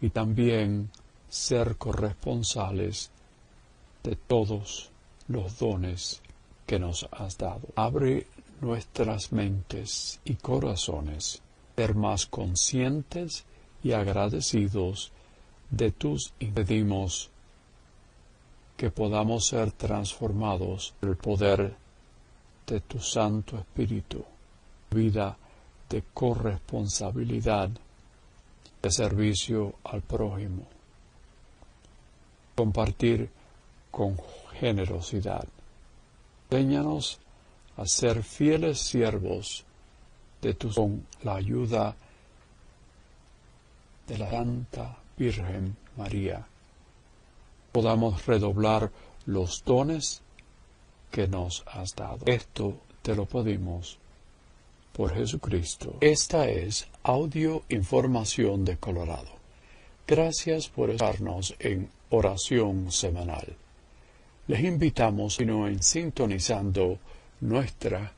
y también ser corresponsales de todos los dones que nos has dado. Abre nuestras mentes y corazones, ser más conscientes y agradecidos de tus y pedimos que podamos ser transformados por el poder de tu Santo Espíritu, vida de corresponsabilidad, de servicio al prójimo, compartir con generosidad. Enséñanos a ser fieles siervos de tu con la ayuda de la Santa Virgen María. Podamos redoblar los dones que nos has dado. Esto te lo pedimos por Jesucristo. Esta es Audio Información de Colorado. Gracias por estarnos en oración semanal. Les invitamos a continuar sintonizando nuestra.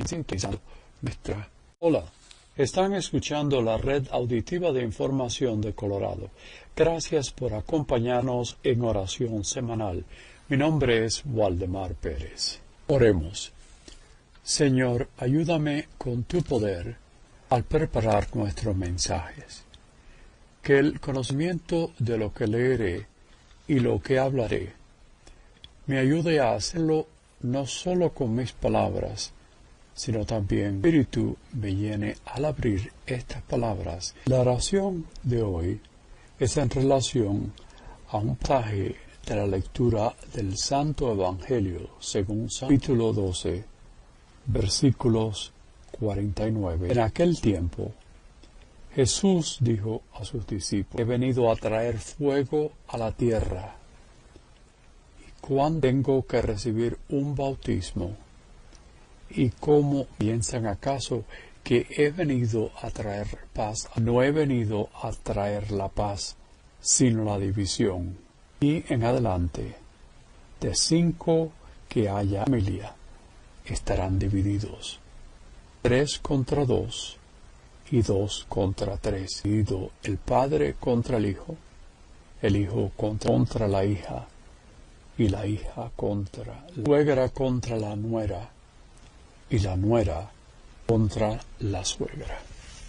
Hola, están escuchando la Red Auditiva de Información de Colorado. Gracias por acompañarnos en oración semanal. Mi nombre es Waldemar Pérez. Oremos. Señor, ayúdame con tu poder al preparar nuestros mensajes. Que el conocimiento de lo que leeré y lo que hablaré me ayude a hacerlo no solo con mis palabras, sino también el Espíritu me llene al abrir estas palabras. La oración de hoy es en relación a un pasaje de la lectura del Santo Evangelio según San capítulo 12, versículos 49. En aquel tiempo, Jesús dijo a sus discípulos: he venido a traer fuego a la tierra. ¿Cuándo tengo que recibir un bautismo? ¿Y cómo piensan acaso que he venido a traer paz? No he venido a traer la paz, sino la división. Y en adelante, de 5 que haya familia, estarán divididos. 3 contra 2 y 2 contra 3. Dividido el padre contra el hijo contra la hija, y la hija contra la suegra contra la nuera, y la nuera contra la suegra.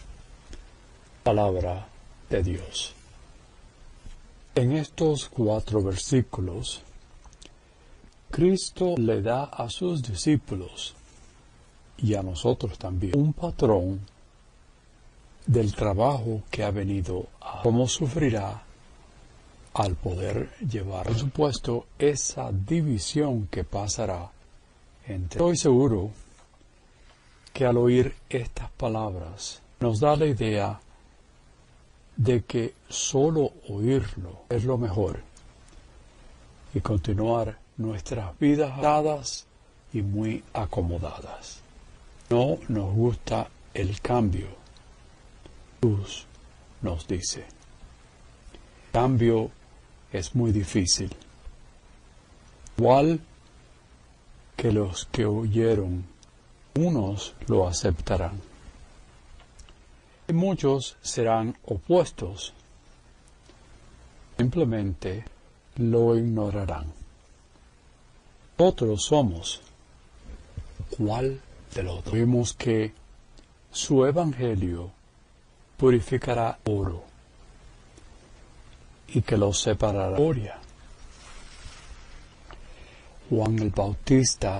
Palabra de Dios. En estos 4 versículos, Cristo le da a sus discípulos, y a nosotros también, un patrón del trabajo que ha venido a cómo sufrirá al poder llevar, por supuesto, esa división que pasará entre. Estoy seguro que al oír estas palabras nos da la idea de que solo oírlo es lo mejor y continuar nuestras vidas dadas y muy acomodadas. No nos gusta el cambio. Jesús nos dice: cambio es muy difícil. Igual que los que oyeron, unos lo aceptarán, y muchos serán opuestos. Simplemente lo ignorarán. Nosotros somos ¿cuál de los dos? Vimos que su evangelio purificará oro y que los separará de gloria. Juan el Bautista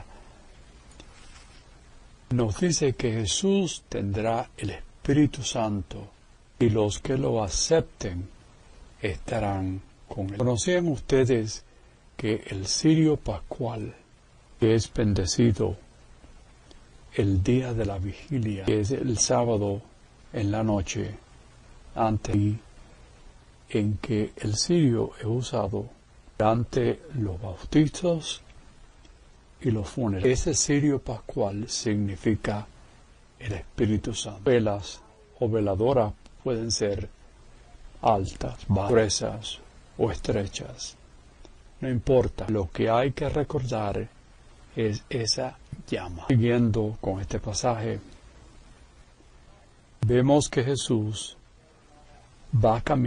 nos dice que Jesús tendrá el Espíritu Santo y los que lo acepten estarán con él. ¿Conocían ustedes que el cirio pascual, que es bendecido el día de la vigilia, que es el sábado en la noche, antes y en que el cirio es usado durante los bautizos y los funerales? Ese cirio pascual significa el Espíritu Santo. Velas o veladoras pueden ser altas, gruesas o estrechas. No importa, lo que hay que recordar es esa llama. Siguiendo con este pasaje, vemos que Jesús va a caminar